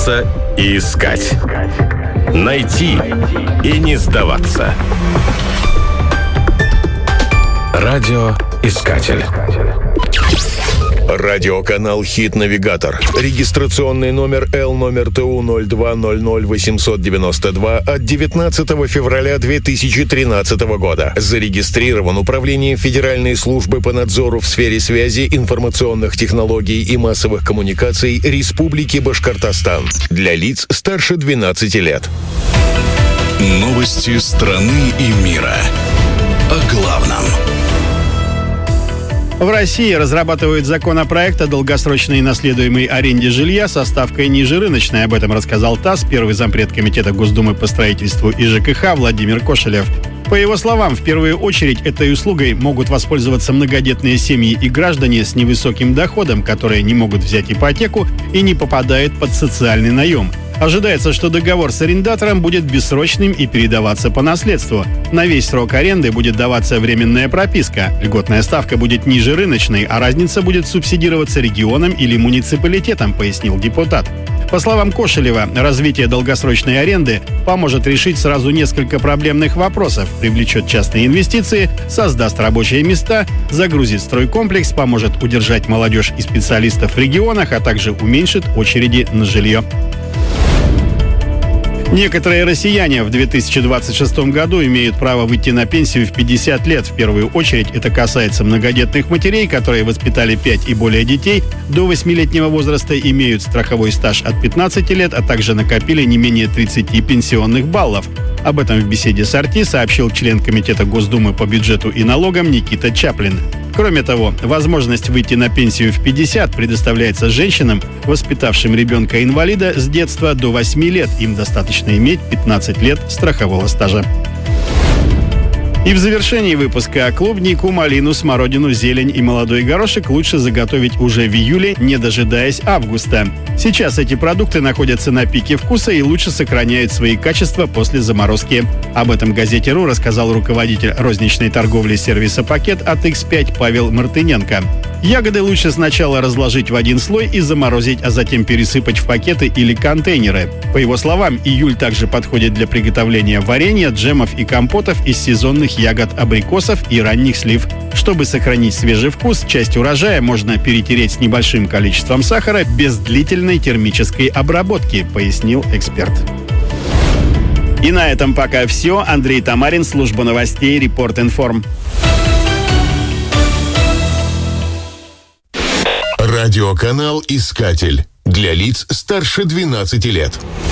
бояться и искать. Найти и не сдаваться. Радиоискатель. Радиоканал «Хит-навигатор». Регистрационный номер L-номер ТУ-02-00-892 от 19 февраля 2013 года. Зарегистрирован Управлением Федеральной службы по надзору в сфере связи, информационных технологий и массовых коммуникаций Республики Башкортостан. Для лиц старше 12 лет. Новости страны и мира. О главном. В России разрабатывают законопроект о долгосрочной наследуемой аренде жилья со ставкой ниже рыночной. Об этом рассказал ТАСС первый зампред Комитета Госдумы по строительству и ЖКХ Владимир Кошелев. По его словам, в первую очередь этой услугой могут воспользоваться многодетные семьи и граждане с невысоким доходом, которые не могут взять ипотеку и не попадают под социальный наем. Ожидается, что договор с арендатором будет бессрочным и передаваться по наследству. На весь срок аренды будет даваться временная прописка. Льготная ставка будет ниже рыночной, а разница будет субсидироваться регионом или муниципалитетом, пояснил депутат. По словам Кошелева, развитие долгосрочной аренды поможет решить сразу несколько проблемных вопросов, привлечет частные инвестиции, создаст рабочие места, загрузит стройкомплекс, поможет удержать молодежь и специалистов в регионах, а также уменьшит очереди на жилье. Некоторые россияне в 2026 году имеют право выйти на пенсию в 50 лет. В первую очередь это касается многодетных матерей, которые воспитали 5 и более детей, до 8-летнего возраста, имеют страховой стаж от 15 лет, а также накопили не менее 30 пенсионных баллов. Об этом в беседе с RT сообщил член Комитета Госдумы по бюджету и налогам Никита Чаплин. Кроме того, возможность выйти на пенсию в 50 предоставляется женщинам, воспитавшим ребенка-инвалида с детства до 8 лет. Им достаточно иметь 15 лет страхового стажа. И в завершении выпуска: клубнику, малину, смородину, зелень и молодой горошек лучше заготовить уже в июле, не дожидаясь августа. Сейчас эти продукты находятся на пике вкуса и лучше сохраняют свои качества после заморозки. Об этом газете «Ру» рассказал руководитель розничной торговли сервиса «Пакет» от X5 Павел Мартыненко. Ягоды лучше сначала разложить в один слой и заморозить, а затем пересыпать в пакеты или контейнеры. По его словам, июль также подходит для приготовления варенья, джемов и компотов из сезонных ягод абрикосов и ранних слив. Чтобы сохранить свежий вкус, часть урожая можно перетереть с небольшим количеством сахара без длительной термической обработки, пояснил эксперт. И на этом пока все. Андрей Тамарин, служба новостей «Репорт-Информ». Радиоканал «Искатель». Для лиц старше 12 лет.